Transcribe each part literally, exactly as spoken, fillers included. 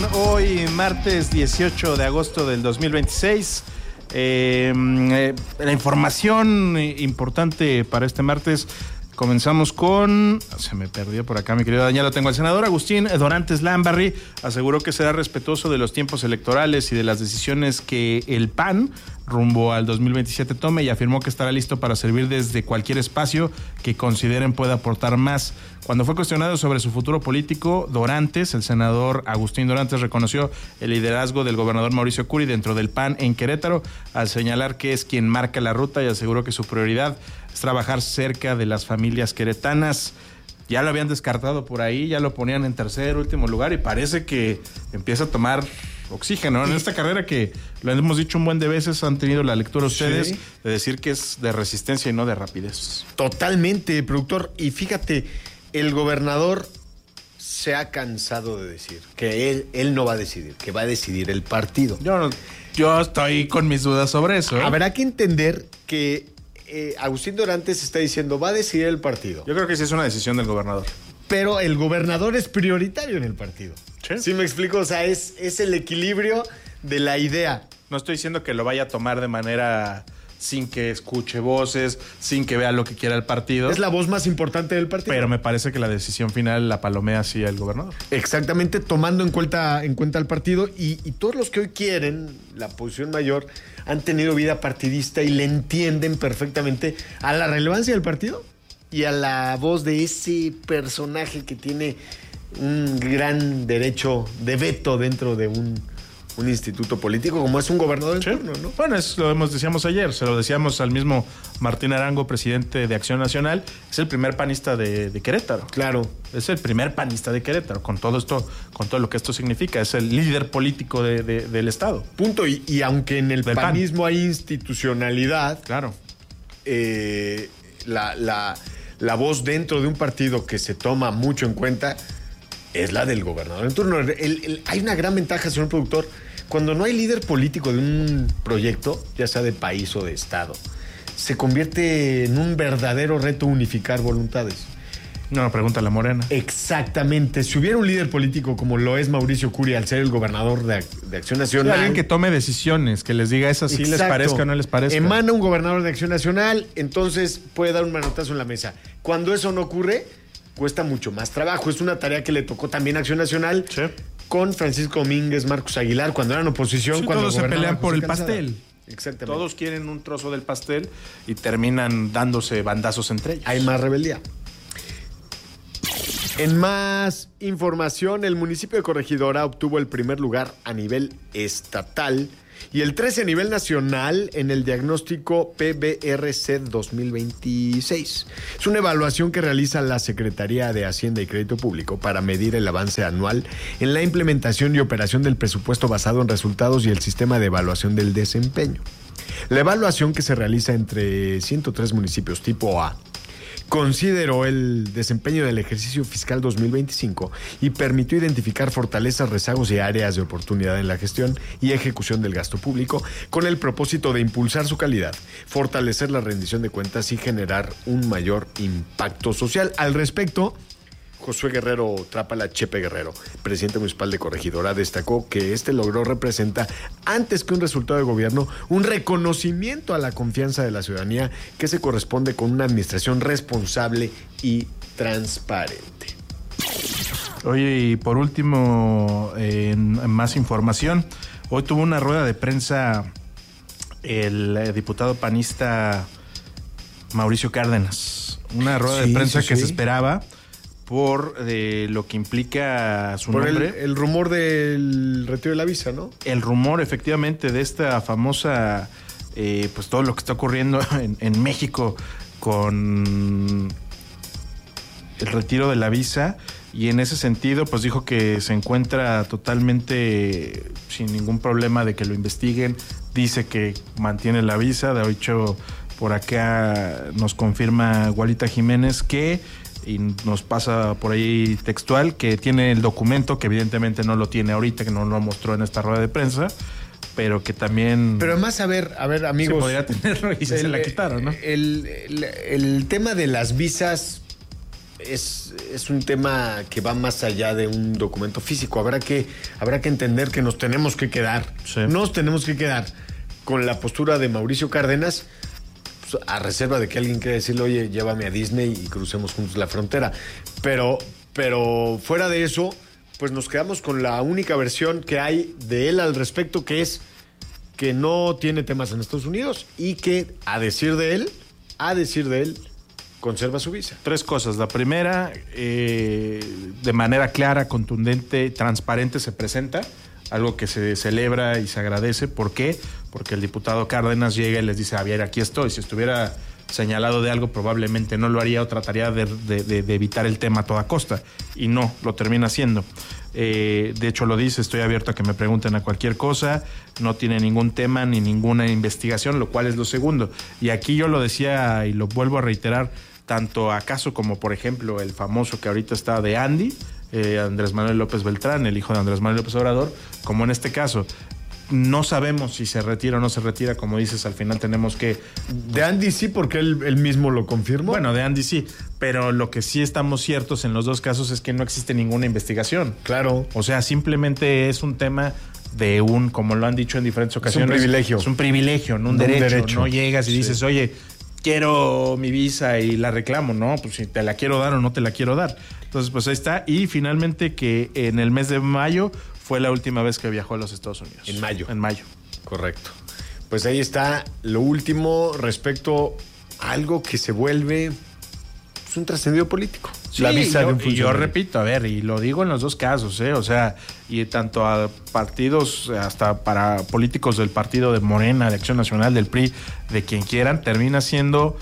Hoy martes dieciocho de agosto del dos mil veintiséis. Eh, eh, la información importante para este martes. Comenzamos con... Se me perdió por acá, mi querido Daniel. Lo tengo. El senador Agustín Dorantes Lambarri aseguró que será respetuoso de los tiempos electorales y de las decisiones que el P A N rumbo al dos mil veintisiete tome, y afirmó que estará listo para servir desde cualquier espacio que consideren pueda aportar más. Cuando fue cuestionado sobre su futuro político, Dorantes, el senador Agustín Dorantes, reconoció el liderazgo del gobernador Mauricio Curi dentro del P A N en Querétaro, al señalar que es quien marca la ruta, y aseguró que su prioridad es trabajar cerca de las familias queretanas. Ya lo habían descartado por ahí, ya lo ponían en tercer, último lugar, y parece que empieza a tomar oxígeno en esta carrera que lo hemos dicho un buen de veces. Han tenido la lectura ustedes, sí, de decir que es de resistencia y no de rapidez. Totalmente, productor. Y fíjate, el gobernador se ha cansado de decir que él, él no va a decidir, que va a decidir el partido. Yo, no, yo estoy con mis dudas sobre eso, ¿eh? Habrá que entender que eh, Agustín Dorantes está diciendo, va a decidir el partido. Yo creo que sí es una decisión del gobernador. Pero el gobernador es prioritario en el partido. ¿Sí? ¿Sí me explico? O sea, es, es el equilibrio de la idea. No estoy diciendo que lo vaya a tomar de manera sin que escuche voces, sin que vea lo que quiera el partido. Es la voz más importante del partido. Pero me parece que la decisión final la palomea así el gobernador. Exactamente, tomando en cuenta, en cuenta el partido. Y, y todos los que hoy quieren la posición mayor han tenido vida partidista y le entienden perfectamente a la relevancia del partido y a la voz de ese personaje que tiene un gran derecho de veto dentro de un, un instituto político como es un gobernador en sí. turno, ¿no? Bueno, es lo hemos, decíamos ayer, se lo decíamos al mismo Martín Arango, presidente de Acción Nacional. Es el primer panista de, de Querétaro. Claro. Es el primer panista de Querétaro, con todo esto, con todo lo que esto significa. Es el líder político de, de, del Estado. Punto. Y, y aunque en el Del panismo P A N. hay institucionalidad, claro, eh, la, la, la voz dentro de un partido que se toma mucho en cuenta es la del gobernador en turno. El, el, hay una gran ventaja, señor productor, cuando no hay líder político de un proyecto, ya sea de país o de estado, se convierte en un verdadero reto unificar voluntades. No, pregúntale a Morena. Exactamente. Si hubiera un líder político como lo es Mauricio Curi al ser el gobernador de, de Acción Nacional. Sí, alguien que tome decisiones, que les diga eso, si les parezca o no les parezca. Emana un gobernador de Acción Nacional, entonces puede dar un manotazo en la mesa. Cuando eso no ocurre, cuesta mucho más trabajo. Es una tarea que le tocó también a Acción Nacional, sí, con Francisco Domínguez, Marcos Aguilar, cuando eran oposición. Sí, cuando todos se pelean por el cansada. pastel. Exactamente. Todos quieren un trozo del pastel y terminan dándose bandazos entre ellos. Hay más rebeldía. En más información, el municipio de Corregidora obtuvo el primer lugar a nivel estatal y el trece a nivel nacional en el diagnóstico P B R C dos mil veintiséis. Es una evaluación que realiza la Secretaría de Hacienda y Crédito Público para medir el avance anual en la implementación y operación del presupuesto basado en resultados y el sistema de evaluación del desempeño. La evaluación, que se realiza entre ciento tres municipios tipo A, consideró el desempeño del ejercicio fiscal dos mil veinticinco y permitió identificar fortalezas, rezagos y áreas de oportunidad en la gestión y ejecución del gasto público, con el propósito de impulsar su calidad, fortalecer la rendición de cuentas y generar un mayor impacto social. Al respecto, Josué Guerrero Trápala Chepe Guerrero, presidente municipal de Corregidora, destacó que este logro representa, antes que un resultado de gobierno, un reconocimiento a la confianza de la ciudadanía que se corresponde con una administración responsable y transparente. Oye, y por último, eh, en más información, hoy tuvo una rueda de prensa el eh, diputado panista Mauricio Cárdenas. Una rueda sí, de prensa sí, que sí. se esperaba por eh, lo que implica su por nombre. El, el rumor del retiro de la visa, ¿no? El rumor, efectivamente, de esta famosa, eh, pues todo lo que está ocurriendo en, en México con el retiro de la visa. Y en ese sentido, pues dijo que se encuentra totalmente sin ningún problema de que lo investiguen. Dice que mantiene la visa. De hecho, por acá nos confirma Gualita Jiménez que, y nos pasa por ahí textual, que tiene el documento, que evidentemente no lo tiene ahorita, que no lo mostró en esta rueda de prensa, pero que también... Pero además, a ver, a ver, amigos... Se podría tenerlo y el, se la quitaron, ¿no? El, el, el tema de las visas es, es un tema que va más allá de un documento físico. Habrá que, habrá que entender que nos tenemos que quedar. Sí. Nos tenemos que quedar con la postura de Mauricio Cárdenas, pues, a reserva de que alguien quiera decirle, oye, llévame a Disney y crucemos juntos la frontera. Pero, pero fuera de eso, pues nos quedamos con la única versión que hay de él al respecto, que es que no tiene temas en Estados Unidos y que, a decir de él, a decir de él, conserva su visa. Tres cosas. La primera, eh, de manera clara, contundente, transparente se presenta, algo que se celebra y se agradece. ¿Por qué? Porque el diputado Cárdenas llega y les dice, a ver, aquí estoy. Si estuviera señalado de algo, probablemente no lo haría o trataría de, de, de evitar el tema a toda costa. Y no, lo termina haciendo. Eh, de hecho lo dice, estoy abierto a que me pregunten a cualquier cosa, no tiene ningún tema ni ninguna investigación, lo cual es lo segundo. Y aquí yo lo decía y lo vuelvo a reiterar, tanto acaso como por ejemplo el famoso que ahorita está de Andy, eh, Andrés Manuel López Beltrán, el hijo de Andrés Manuel López Obrador, como en este caso. No sabemos si se retira o no se retira, como dices, al final tenemos que... De Andy sí, porque él, él mismo lo confirmó. Bueno, de Andy sí, pero lo que sí estamos ciertos en los dos casos es que no existe ninguna investigación. Claro. O sea, simplemente es un tema de un, como lo han dicho en diferentes ocasiones... Es un privilegio. Es un privilegio, no un, no derecho. un derecho. No llegas y sí. dices, oye, quiero mi visa y la reclamo. No, pues si te la quiero dar o no te la quiero dar. Entonces, pues ahí está. Y finalmente que en el mes de mayo... fue la última vez que viajó a los Estados Unidos. En mayo. En mayo. Correcto. Pues ahí está lo último respecto a algo que se vuelve pues, un trascendido político. Sí, la visa yo, de un funcionario. Y yo repito, a ver, y lo digo en los dos casos, ¿eh? O sea, y tanto a partidos, hasta para políticos del partido de Morena, de Acción Nacional, del P R I, de quien quieran, termina siendo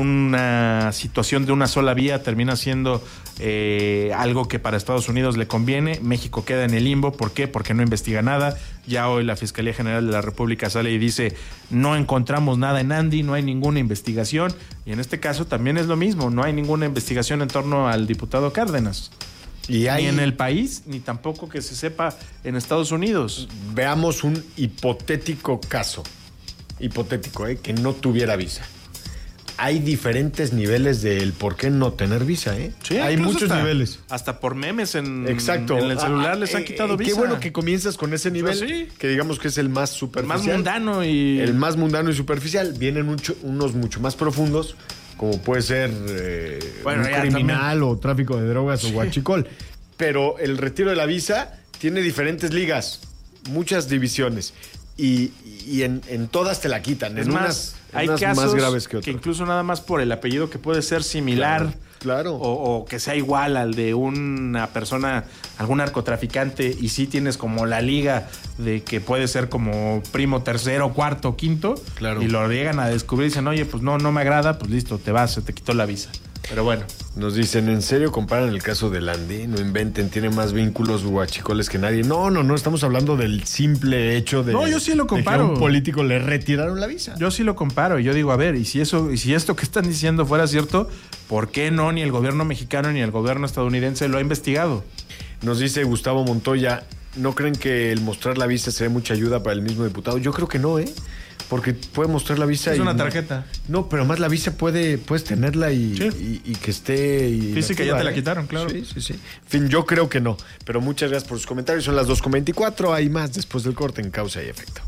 una situación de una sola vía, termina siendo eh, algo que para Estados Unidos le conviene. México queda en el limbo. ¿Por qué? Porque no investiga nada. Ya hoy la Fiscalía General de la República sale y dice, no encontramos nada en Andy, no hay ninguna investigación. Y en este caso también es lo mismo, no hay ninguna investigación en torno al diputado Cárdenas. Y hay... Ni en el país, ni tampoco que se sepa en Estados Unidos. Veamos un hipotético caso, hipotético, ¿eh? Que no tuviera visa. Hay diferentes niveles del por qué no tener visa, ¿eh? Sí, hay muchos hasta, niveles. Hasta por memes en, Exacto. en el celular ah, les han eh, quitado eh, visa. Qué bueno que comienzas con ese nivel, pues sí. que digamos que es el más superficial. El más mundano y... El más mundano y superficial. Vienen mucho, unos mucho más profundos, como puede ser eh, bueno, un criminal también. O tráfico de drogas sí. o huachicol. Pero el retiro de la visa tiene diferentes ligas, muchas divisiones. Y, y en, en todas te la quitan. Es en más, unas, hay unas casos más graves que otras. Que incluso nada más por el apellido que puede ser similar. Claro. claro. O, o que sea igual al de una persona, algún narcotraficante, y sí tienes como la liga de que puede ser como primo tercero, cuarto, quinto. Claro. Y lo llegan a descubrir y dicen, oye, pues no, no me agrada, pues listo, te vas, se te quitó la visa. Pero bueno. Nos dicen, ¿en serio comparan el caso de Landy? No inventen, tiene más vínculos guachicoles que nadie. No, no, no, estamos hablando del simple hecho de... No, yo sí lo comparo. De que a un político le retiraron la visa. Yo sí lo comparo. Yo digo, a ver, y si eso, y si esto que están diciendo fuera cierto, ¿por qué no ni el gobierno mexicano ni el gobierno estadounidense lo ha investigado? Nos dice Gustavo Montoya, ¿no creen que el mostrar la visa sería mucha ayuda para el mismo diputado? Yo creo que no, ¿eh? Porque puede mostrar la visa. Es y una tarjeta. No, pero más la visa puede, puedes tenerla y, sí. y, y que esté. Y física ya te la quitaron, claro. Sí, sí, sí. En fin, yo creo que no. Pero muchas gracias por sus comentarios. Son las dos con veinticuatro. Hay más después del corte en Causa y Efecto.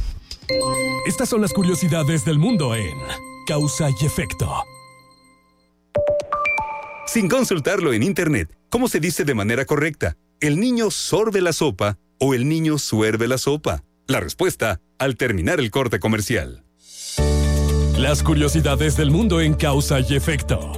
Estas son las curiosidades del mundo en Causa y Efecto. Sin consultarlo en internet, ¿cómo se dice de manera correcta? ¿El niño sorbe la sopa o el niño suerbe la sopa? La respuesta al terminar el corte comercial. Las curiosidades del mundo en Causa y Efecto.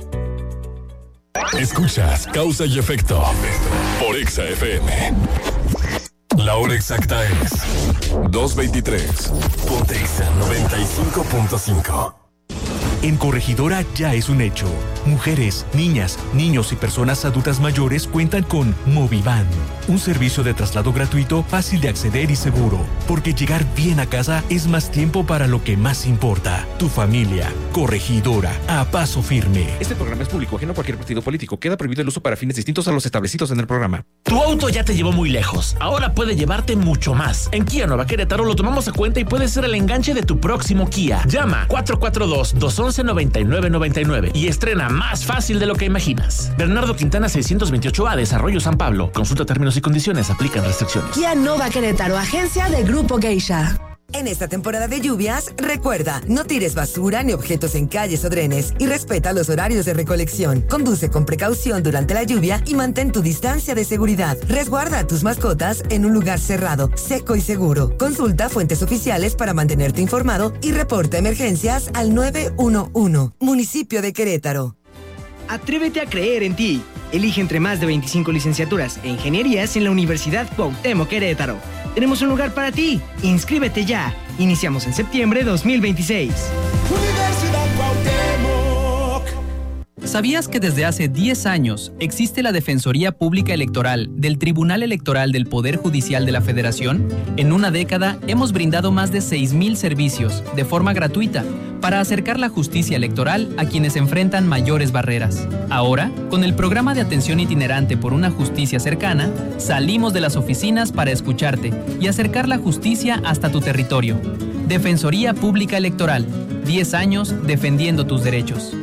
Escuchas Causa y Efecto por Exa F M. La hora exacta es dos veintitrés. Ponte Exa noventa y cinco punto cinco. En Corregidora ya es un hecho. Mujeres, niñas, niños y personas adultas mayores cuentan con Movivan, un servicio de traslado gratuito, fácil de acceder y seguro. Porque llegar bien a casa es más tiempo para lo que más importa. Tu familia. Corregidora. A paso firme. Este programa es público, ajeno a cualquier partido político. Queda prohibido el uso para fines distintos a los establecidos en el programa. Tu auto ya te llevó muy lejos. Ahora puede llevarte mucho más. En Kia Nueva Querétaro lo tomamos a cuenta y puede ser el enganche de tu próximo Kia. Llama cuatro cuatro dos, dos uno uno, nueve nueve nueve nueve y estrena más fácil de lo que imaginas. Bernardo Quintana seiscientos veintiocho A, Desarrollo San Pablo. Consulta términos y condiciones, aplican restricciones. Kia Nova Querétaro, agencia de Grupo Geisha. En esta temporada de lluvias, recuerda, no tires basura ni objetos en calles o drenes y respeta los horarios de recolección. Conduce con precaución durante la lluvia y mantén tu distancia de seguridad. Resguarda a tus mascotas en un lugar cerrado, seco y seguro. Consulta fuentes oficiales para mantenerte informado y reporta emergencias al nueve uno uno. Municipio de Querétaro. Atrévete a creer en ti. Elige entre más de veinticinco licenciaturas e ingenierías en la Universidad Cuauhtémoc Querétaro. Tenemos un lugar para ti. Inscríbete ya. Iniciamos en septiembre de dos mil veintiséis. Universidad Cuauhtémoc. ¿Sabías que desde hace diez años existe la Defensoría Pública Electoral del Tribunal Electoral del Poder Judicial de la Federación? En una década hemos brindado más de seis mil servicios de forma gratuita para acercar la justicia electoral a quienes enfrentan mayores barreras. Ahora, con el programa de atención itinerante por una justicia cercana, salimos de las oficinas para escucharte y acercar la justicia hasta tu territorio. Defensoría Pública Electoral, diez años defendiendo tus derechos.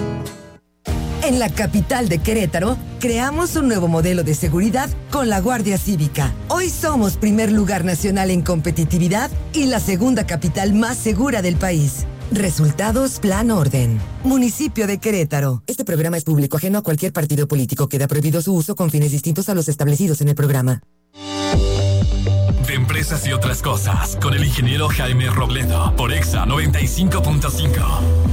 En la capital de Querétaro, creamos un nuevo modelo de seguridad con la Guardia Cívica. Hoy somos primer lugar nacional en competitividad y la segunda capital más segura del país. Resultados Plan Orden. Municipio de Querétaro. Este programa es público, ajeno a cualquier partido político. Queda prohibido su uso con fines distintos a los establecidos en el programa. De empresas y otras cosas, con el ingeniero Jaime Robledo, por Exa noventa y cinco punto cinco.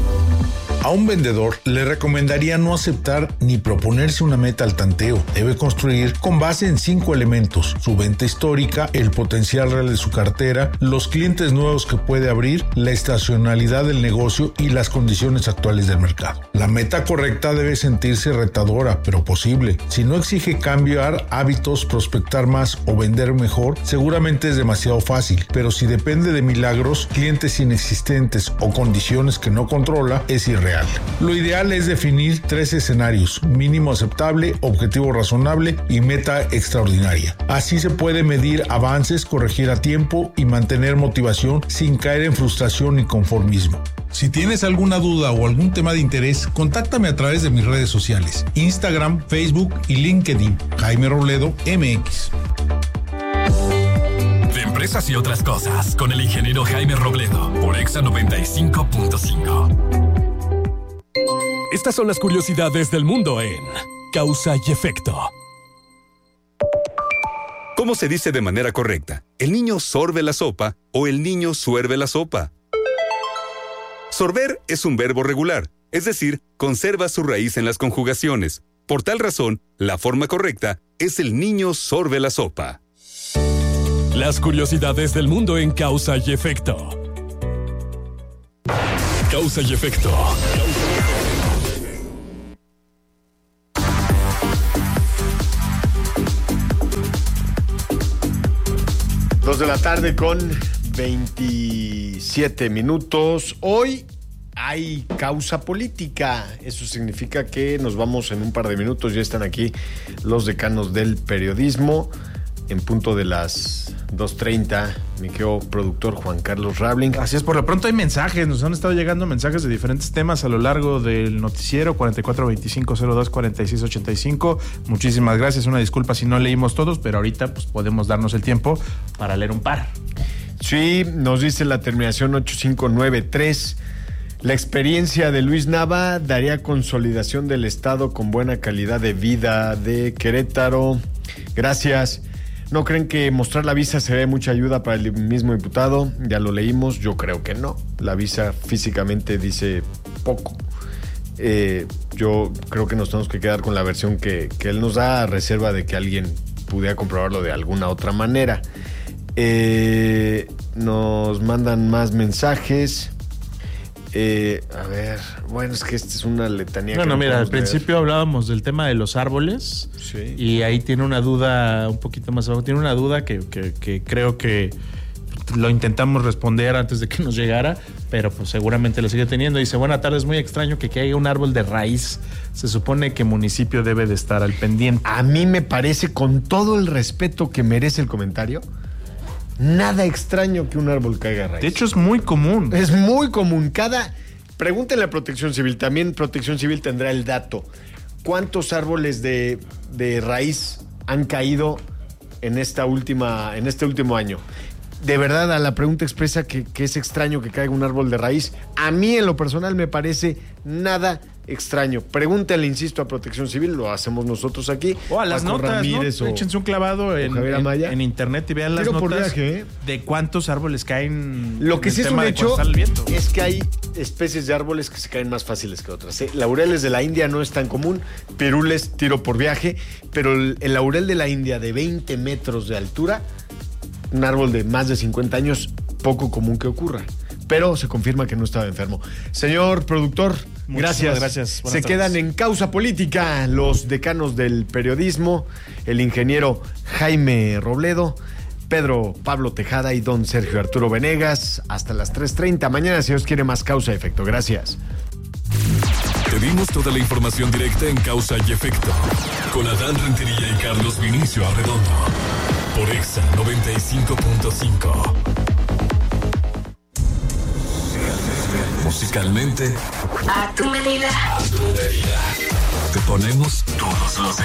A un vendedor le recomendaría no aceptar ni proponerse una meta al tanteo. Debe construir con base en cinco elementos: su venta histórica, el potencial real de su cartera, los clientes nuevos que puede abrir, la estacionalidad del negocio y las condiciones actuales del mercado. La meta correcta debe sentirse retadora, pero posible. Si no exige cambiar hábitos, prospectar más o vender mejor, seguramente es demasiado fácil. Pero si depende de milagros, clientes inexistentes o condiciones que no controla, es irreal. Lo ideal es definir tres escenarios: mínimo aceptable, objetivo razonable y meta extraordinaria. Así se puede medir avances, corregir a tiempo y mantener motivación sin caer en frustración y conformismo. Si tienes alguna duda o algún tema de interés, contáctame a través de mis redes sociales: Instagram, Facebook y LinkedIn. Jaime Robledo M X. De empresas y otras cosas, con el ingeniero Jaime Robledo, por Exa noventa y cinco punto cinco. Estas son las curiosidades del mundo en Causa y Efecto. ¿Cómo se dice de manera correcta? ¿El niño sorbe la sopa o el niño suerve la sopa? Sorber es un verbo regular, es decir, conserva su raíz en las conjugaciones. Por tal razón, la forma correcta es el niño sorbe la sopa. Las curiosidades del mundo en Causa y Efecto. Causa y Efecto. Dos de la tarde con veintisiete minutos. Hoy hay causa política. Eso significa que nos vamos en un par de minutos. Ya están aquí los decanos del periodismo. En punto de las dos treinta, mi querido productor Juan Carlos Rabling. Así es, por lo pronto hay mensajes, nos han estado llegando mensajes de diferentes temas a lo largo del noticiero. Cuarenta y cuatro veinticinco cero dos cuarenta y seis ochenta y cinco. Muchísimas gracias, una disculpa si no leímos todos, pero ahorita pues podemos darnos el tiempo para leer un par. Sí, nos dice la terminación ocho cinco nueve tres. La experiencia de Luis Nava daría consolidación del Estado con buena calidad de vida de Querétaro. Gracias. ¿No creen que mostrar la visa sería de mucha ayuda para el mismo diputado? Ya lo leímos, yo creo que no. La visa físicamente dice poco. Eh, yo creo que nos tenemos que quedar con la versión que, que él nos da, a reserva de que alguien pudiera comprobarlo de alguna otra manera. Eh, nos mandan más mensajes. Eh, a ver, bueno, es que esta es una letanía. Bueno, que no mira, al leer. principio hablábamos del tema de los árboles. Sí. Y ahí tiene una duda un poquito más abajo. Tiene una duda que, que, que creo que lo intentamos responder antes de que nos llegara, pero pues seguramente lo sigue teniendo. Dice: buena tarde, es muy extraño que, que haya un árbol de raíz. Se supone que el municipio debe de estar al pendiente. A mí me parece, con todo el respeto que merece el comentario, nada extraño que un árbol caiga a raíz. De hecho, es muy común. Es muy común. Cada, Pregúntenle a Protección Civil. También Protección Civil tendrá el dato. ¿Cuántos árboles de, de raíz han caído en, esta última, en este último año? De verdad, a la pregunta expresa que, que es extraño que caiga un árbol de raíz. A mí, en lo personal, me parece nada extraño. Pregúntenle, insisto, a Protección Civil, lo hacemos nosotros aquí. O a las Paco notas, Ramírez, ¿no? o, Échense un clavado en, en, en internet y vean las Tiro por notas viaje, ¿eh? de cuántos árboles caen. Lo que sí es un hecho el viento. es que hay especies de árboles que se caen más fáciles que otras, ¿eh? Laureles de la India no es tan común, pirules, tiro por viaje, pero el, el laurel de la India de veinte metros de altura, un árbol de más de cincuenta años, poco común que ocurra. Pero se confirma que no estaba enfermo. Señor productor, Muchísimas gracias. gracias. Buenas Se tardes. quedan en Causa Política los decanos del periodismo, el ingeniero Jaime Robledo, Pedro Pablo Tejada y don Sergio Arturo Venegas. Hasta las tres treinta. Mañana, si Dios quiere, más Causa y Efecto. Gracias. Te dimos toda la información directa en Causa y Efecto. Con Adán Rentería y Carlos Vinicio Arredondo. Por Exa noventa y cinco punto cinco. Musicalmente, a tu medida. a tu medida. Te ponemos todos los